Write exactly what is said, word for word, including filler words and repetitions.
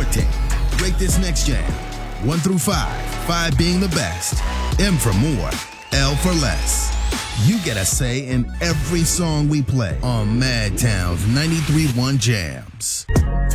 dictate. Rate this next jam. One through five. Five being the best. M for more. L for less. You get a say in every song we play on Madtown's ninety-three point one Jams.